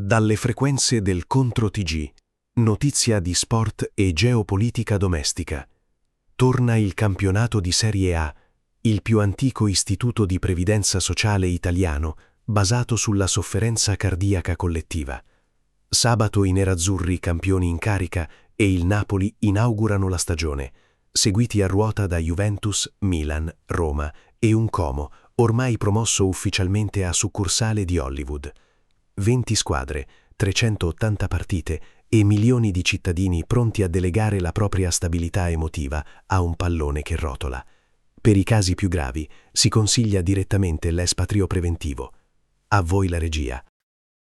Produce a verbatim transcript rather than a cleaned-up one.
Dalle frequenze del Contro T G, notizia di sport e geopolitica domestica. Torna il campionato di Serie A, il più antico istituto di previdenza sociale italiano basato sulla sofferenza cardiaca collettiva. Sabato i nerazzurri campioni in carica e il Napoli inaugurano la stagione, seguiti a ruota da Juventus, Milan, Roma e un Como, ormai promosso ufficialmente a succursale di Hollywood. venti squadre, trecentottanta partite e milioni di cittadini pronti a delegare la propria stabilità emotiva a un pallone che rotola. Per i casi più gravi si consiglia direttamente l'espatrio preventivo. A voi la regia.